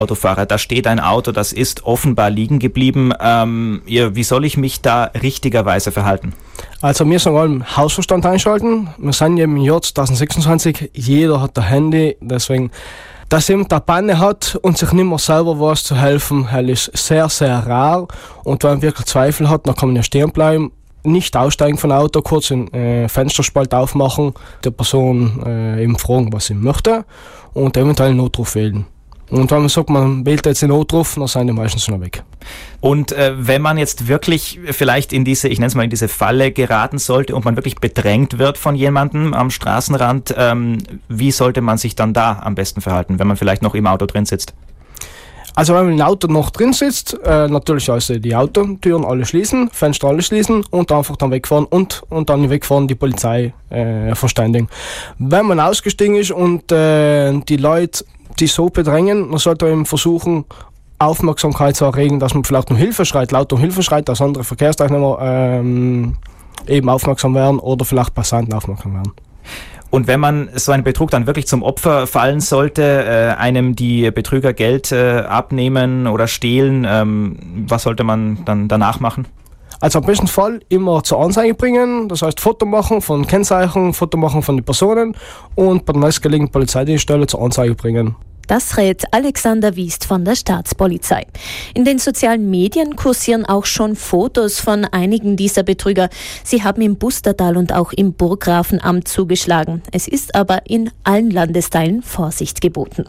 Autofahrer, da steht ein Auto, das ist offenbar liegen geblieben. Wie soll ich mich da richtigerweise verhalten? Also wir sollen allem Hausverstand einschalten. Wir sind ja im Jahr 2026, jeder hat ein Handy, deswegen, dass jemand eine Panne hat und sich nicht mehr selber weiß zu helfen, ist sehr, sehr rar. Und wenn man wirklich Zweifel hat, dann kann man ja stehen bleiben, nicht aussteigen von Auto, kurz den Fensterspalt aufmachen, der Person eben fragen, was sie möchte und eventuell einen Notruf wählen. Und wenn man sagt, man wählt jetzt den Notruf, dann sind die meistens schon weg. Und wenn man jetzt wirklich vielleicht in diese, ich nenne es mal, in diese Falle geraten sollte und man wirklich bedrängt wird von jemandem am Straßenrand, wie sollte man sich dann da am besten verhalten, wenn man vielleicht noch im Auto drin sitzt? Also wenn man im Auto noch drin sitzt, natürlich also die Autotüren alle schließen, Fenster alle schließen und einfach dann wegfahren und dann wegfahren, die Polizei verständigen. Wenn man ausgestiegen ist und die Leute die so bedrängen, dann sollte man eben versuchen, Aufmerksamkeit zu erregen, dass man vielleicht um Hilfe schreit, laut um Hilfe schreit, dass andere Verkehrsteilnehmer eben aufmerksam werden oder vielleicht Passanten aufmerksam werden. Und wenn man so einen Betrug dann wirklich zum Opfer fallen sollte, einem die Betrüger Geld abnehmen oder stehlen, was sollte man dann danach machen? Also am besten Fall immer zur Anzeige bringen, das heißt Foto machen von Kennzeichen, Foto machen von den Personen und bei der nächstgelegenen Polizeidienststelle zur Anzeige bringen. Das rät Alexander Wiest von der Staatspolizei. In den sozialen Medien kursieren auch schon Fotos von einigen dieser Betrüger. Sie haben im Bustertal und auch im Burggrafenamt zugeschlagen. Es ist aber in allen Landesteilen Vorsicht geboten.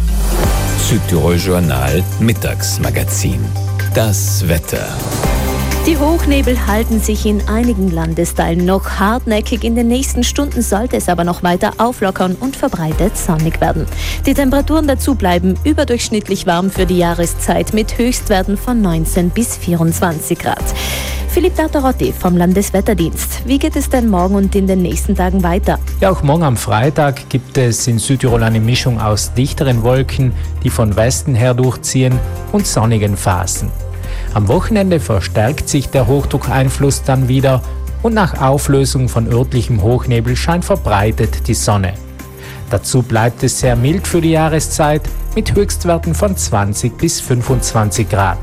Südtirol Journal Mittagsmagazin. Das Wetter. Die Hochnebel halten sich in einigen Landesteilen noch hartnäckig. In den nächsten Stunden sollte es aber noch weiter auflockern und verbreitet sonnig werden. Die Temperaturen dazu bleiben überdurchschnittlich warm für die Jahreszeit mit Höchstwerten von 19 bis 24 Grad. Philipp Tartarotti vom Landeswetterdienst. Wie geht es denn morgen und in den nächsten Tagen weiter? Ja, auch morgen am Freitag gibt es in Südtirol eine Mischung aus dichteren Wolken, die von Westen her durchziehen, und sonnigen Phasen. Am Wochenende verstärkt sich der Hochdruckeinfluss dann wieder und nach Auflösung von örtlichem Hochnebel scheint verbreitet die Sonne. Dazu bleibt es sehr mild für die Jahreszeit mit Höchstwerten von 20 bis 25 Grad.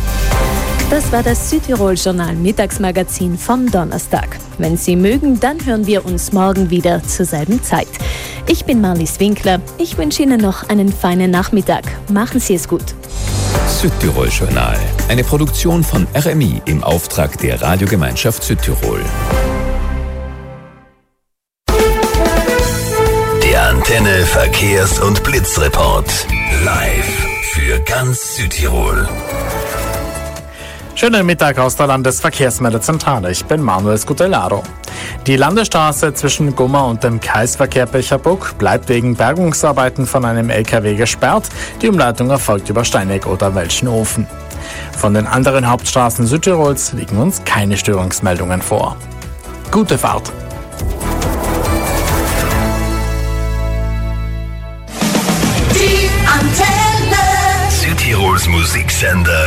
Das war das Südtirol-Journal Mittagsmagazin vom Donnerstag. Wenn Sie mögen, dann hören wir uns morgen wieder zur selben Zeit. Ich bin Marlies Winkler. Ich wünsche Ihnen noch einen feinen Nachmittag. Machen Sie es gut. Südtirol Journal, eine Produktion von RMI im Auftrag der Radiogemeinschaft Südtirol. Der Antenne Verkehrs- und Blitzreport. Live für ganz Südtirol. Schönen Mittag aus der Landesverkehrsmeldezentrale. Ich bin Manuel Scutellaro. Die Landesstraße zwischen Gumma und dem Kreisverkehr Becherbuck bleibt wegen Bergungsarbeiten von einem LKW gesperrt. Die Umleitung erfolgt über Steineck oder Welschenhofen. Von den anderen Hauptstraßen Südtirols liegen uns keine Störungsmeldungen vor. Gute Fahrt! Die Antenne. Südtirols Musiksender.